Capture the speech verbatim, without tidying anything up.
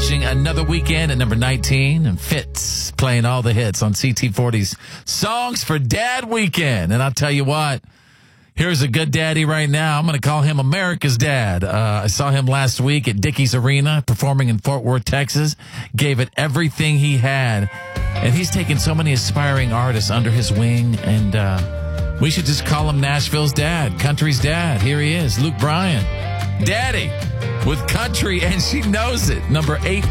launching another weekend at number nineteen, and Fitz playing all the hits on C T forty's Songs for Dad Weekend. And I'll tell you what, here's a good daddy right now. I'm going to call him America's dad. Uh, I saw him last week at Dickies Arena performing in Fort Worth, Texas. Gave it everything he had. And he's taken so many aspiring artists under his wing. And uh, we should just call him Nashville's dad, country's dad. Here he is, Luke Bryan. Daddy with country, and she knows it. Number eight.